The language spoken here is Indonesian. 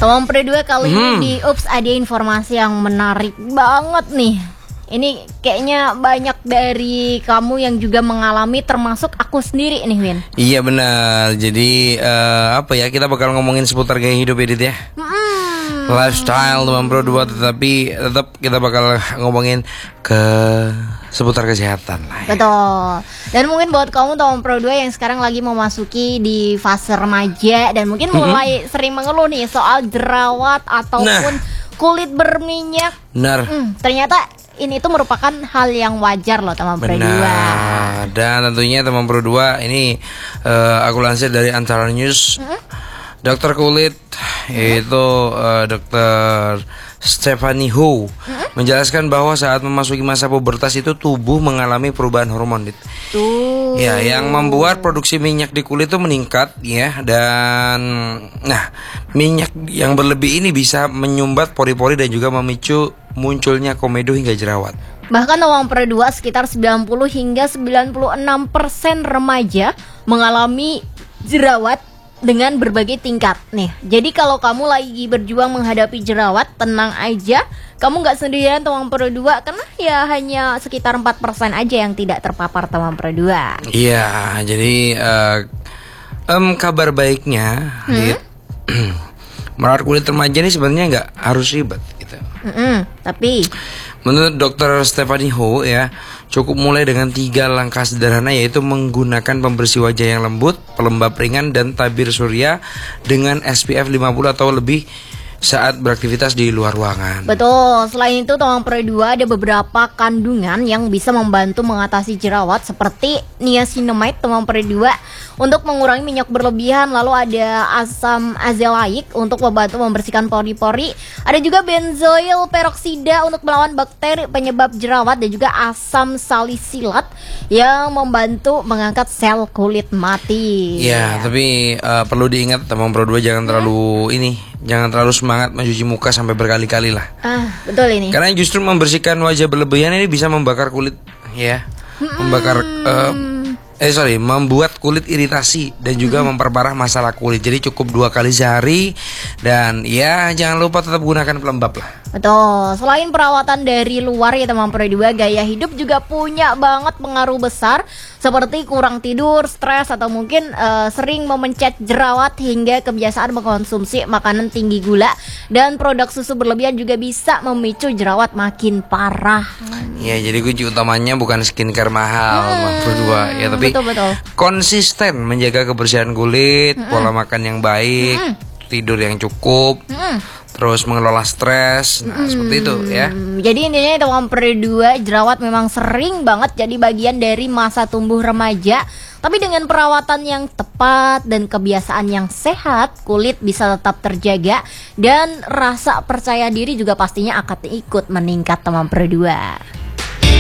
Teman Pro 2 kali ini di Ups ada informasi yang menarik banget nih. Ini kayaknya banyak dari kamu yang juga mengalami, termasuk aku sendiri nih, Win. Iya benar. Jadi apa ya, kita bakal ngomongin seputar gaya hidup Edit ya. Lifestyle teman Pro 2, tetapi tetap kita bakal ngomongin seputar kesehatan lah ya. Betul. Dan mungkin buat kamu teman Pro 2 yang sekarang lagi memasuki di fase remaja dan mungkin mulai sering mengeluh nih soal jerawat ataupun kulit berminyak. Benar. Ternyata ini tuh merupakan hal yang wajar loh teman Pro 2. Dan tentunya teman Pro 2 ini aku lansir dari Antara News. Dokter kulit yaitu Dokter Stephanie Ho menjelaskan bahwa saat memasuki masa pubertas itu tubuh mengalami perubahan hormon. Ya, yang membuat produksi minyak di kulit itu meningkat ya, dan minyak yang berlebih ini bisa menyumbat pori-pori dan juga memicu munculnya komedo hingga jerawat. Bahkan teman Pro 2 sekitar 90 hingga 96% remaja mengalami jerawat dengan berbagai tingkat nih. Jadi kalau kamu lagi berjuang menghadapi jerawat, tenang aja, kamu nggak sendirian teman Pro 2, karena ya hanya sekitar 4% aja yang tidak terpapar teman Pro 2. Iya, jadi kabar baiknya merawat kulit remaja ini sebenarnya nggak harus ribet gitu. Tapi menurut Dr. Stephanie Ho ya, cukup mulai dengan 3 langkah sederhana, yaitu menggunakan pembersih wajah yang lembut, pelembab ringan, dan tabir surya dengan SPF 50 atau lebih saat beraktivitas di luar ruangan. betul, selain itu teman Pro 2 ada beberapa kandungan yang bisa membantu mengatasi jerawat seperti niacinamide teman Pro 2 untuk mengurangi minyak berlebihan, lalu ada asam azelaic untuk membantu membersihkan pori-pori, ada juga benzoil peroksida untuk melawan bakteri penyebab jerawat, dan juga asam salisilat yang membantu mengangkat sel kulit mati. Ya, tapi perlu diingat teman Pro 2 jangan terlalu semangat mencuci muka sampai berkali-kali lah. Betul ini. Karena justru membersihkan wajah berlebihan ini bisa membakar kulit ya. Membuat kulit iritasi dan juga memperparah masalah kulit. Jadi cukup 2 kali sehari, dan ya jangan lupa tetap gunakan pelembab lah. Betul, selain perawatan dari luar ya teman Pro 2, gaya hidup juga punya banget pengaruh besar, seperti kurang tidur, stres, atau mungkin sering memencet jerawat, hingga kebiasaan mengkonsumsi makanan tinggi gula dan produk susu berlebihan juga bisa memicu jerawat makin parah. Ya, jadi kunci utamanya bukan skincare mahal teman Pro 2 ya, tapi betul. konsisten menjaga kebersihan kulit, pola makan yang baik, tidur yang cukup, terus mengelola stres. Seperti itu ya. Jadi intinya teman Pro 2, jerawat memang sering banget jadi bagian dari masa tumbuh remaja. Tapi dengan perawatan yang tepat dan kebiasaan yang sehat, kulit bisa tetap terjaga, dan rasa percaya diri juga pastinya akan ikut meningkat teman Pro 2.